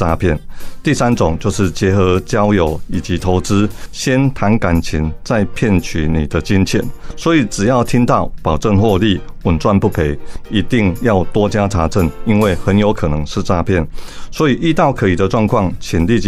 诈骗。第三种就是结合交友以及投资，先谈感情，再骗取你的金钱。所以只要听到保证获利、稳赚不赔，一定要多加查证，因为很有可能是诈骗。所以遇到可疑的状况，请立即